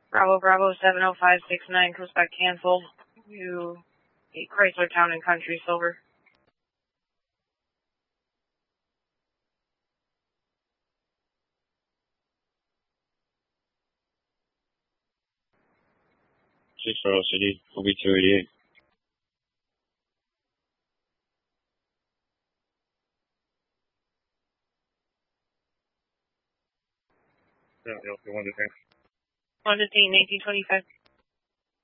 Bravo 70569, comes back canceled. You Chrysler Town and Country, Silver. Cicero City, OB288. Yeah, 1 to 10. 1 to 18, 1825.